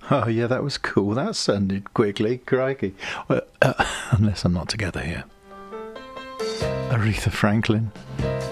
Oh, yeah, that was cool. That sounded quickly. Crikey. Well, unless I'm not together here. Aretha Franklin.